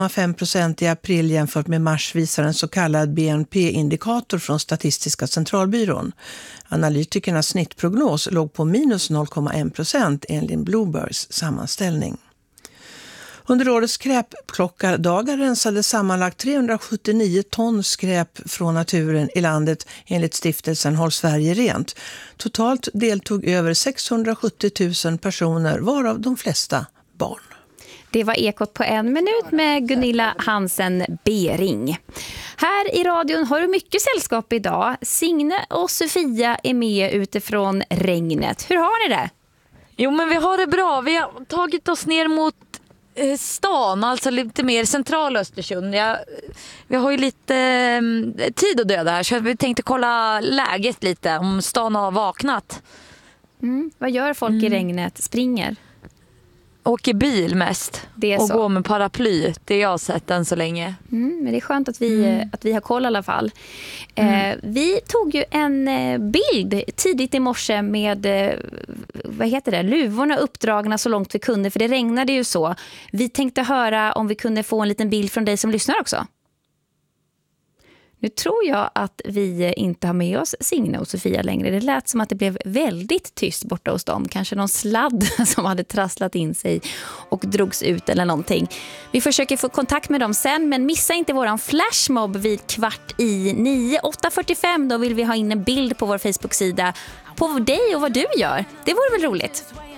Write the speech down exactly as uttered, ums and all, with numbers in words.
fem procent i april jämfört med mars visar en så kallad B N P-indikator från Statistiska centralbyrån. Analytikernas snittprognos låg på minus noll komma en procent enligt Bloombergs sammanställning. Under årets skräpplockardagar rensade sammanlagt trehundrasjuttionio ton skräp från naturen i landet enligt stiftelsen Håll Sverige rent. Totalt deltog över sexhundrasjuttio tusen personer, varav de flesta barn. Det var Ekot på en minut med Gunilla Hansen Bering. Här i radion har du mycket sällskap idag. Signe och Sofia är med utifrån regnet. Hur har ni det? Jo, men vi har det bra. Vi har tagit oss ner mot eh, stan, alltså lite mer central Östersund. Jag, vi har ju lite eh, tid att döda här, så vi tänkte kolla läget lite, om stan har vaknat. Mm. Vad gör folk mm. i regnet? Springer? Åker bil mest det och så. går med paraply. Det jag har sett än så länge. Mm, men det är skönt att vi, mm. att vi har koll i alla fall. Mm. Eh, vi tog ju en eh, bild tidigt i morse med eh, vad heter det? luvorna uppdragna så långt vi kunde, för det regnade ju så. Vi tänkte höra om vi kunde få en liten bild från dig som lyssnar också. Nu tror jag att vi inte har med oss Signe och Sofia längre. Det lät som att det blev väldigt tyst borta hos dem. Kanske någon sladd som hade trasslat in sig och drogs ut eller någonting. Vi försöker få kontakt med dem sen, men missa inte våran flashmob vid kvart i nio. åtta fyrtiofem, då vill vi ha in en bild på vår Facebook-sida på dig och vad du gör. Det vore väl roligt?